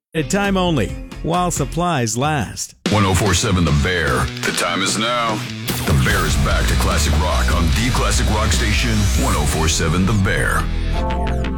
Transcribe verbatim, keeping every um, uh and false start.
At time only, while supplies last. ten forty-seven The Bear. The time is now. The Bear is back to classic rock on the classic rock station, ten forty-seven The Bear.